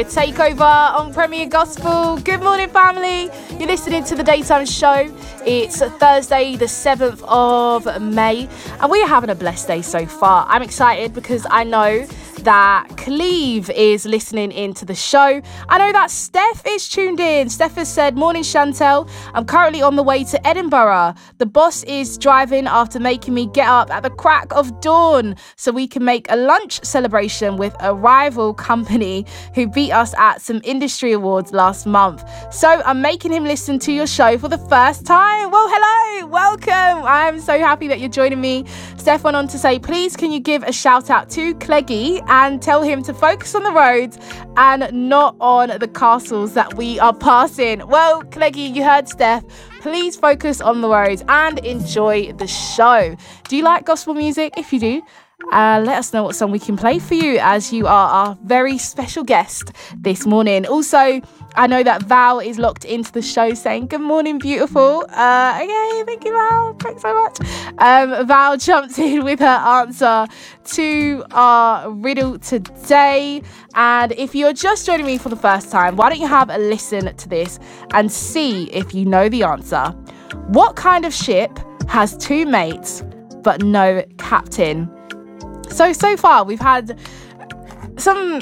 Takeover on Premier Gospel. Good morning, family. You're listening to the Daytime Show. It's Thursday, the 7th of May, and we are having a blessed day so far. I'm excited because I know that Cleve is listening into the show. I know that Steph is tuned in. Steph has said, "Morning, Chantel. I'm currently on the way to Edinburgh. The boss is driving after making me get up at the crack of dawn so we can make a lunch celebration with a rival company who beat us at some industry awards last month. So I'm making him listen to your show for the first time." Well, hello, welcome. I'm so happy that you're joining me. Steph went on to say, "Please, can you give a shout out to Cleggy and tell him to focus on the roads and not on the castles that we are passing." Well, Cleggy, you heard Steph. Please focus on the roads and enjoy the show. Do you like gospel music? If you do, let us know what song we can play for you, as you are our very special guest this morning. Also, I know that Val is locked into the show saying, "Good morning, beautiful." Okay, thank you, Val. Thanks so much. Val jumped in with her answer to our riddle today. And if you're just joining me for the first time, why don't you have a listen to this and see if you know the answer. What kind of ship has two mates but no captain? So far, we've had some...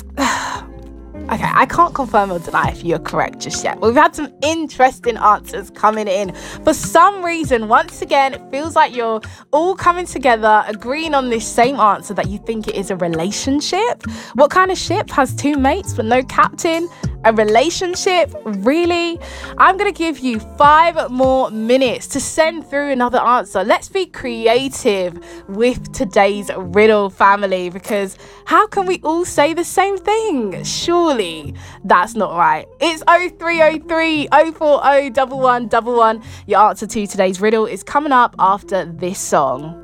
Okay, I can't confirm or deny if you're correct just yet, but we've had some interesting answers coming in. For some reason, once again, it feels like you're all coming together, agreeing on this same answer, that you think it is a relationship. What kind of ship has two mates but no captain? A relationship? Really? I'm going to give you 5 more minutes to send through another answer. Let's be creative with today's riddle, family, because how can we all say the same thing? Surely that's not right. It's 0303 040 1111. Your answer to today's riddle is coming up after this song.